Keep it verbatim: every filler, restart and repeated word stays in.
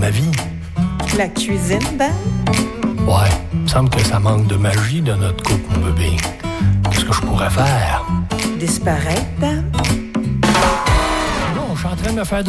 ma vie. La cuisine, Dan? Ouais, il me semble que ça manque de magie dans notre couple, mon bébé. Qu'est-ce que je pourrais faire? Disparaître, Dan? Non, je suis en train de me faire